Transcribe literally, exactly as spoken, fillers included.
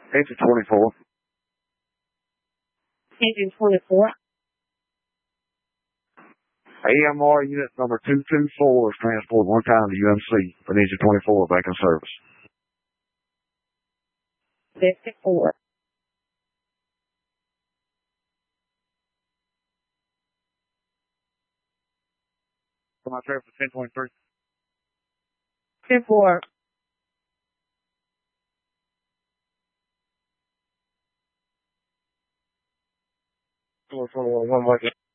Engine twenty-four. Engine twenty-four. A M R unit number two two four is transported one time to U M C for Engine twenty-four back in service. fifty-four. For my trip for ten twenty-three. ten four. One way.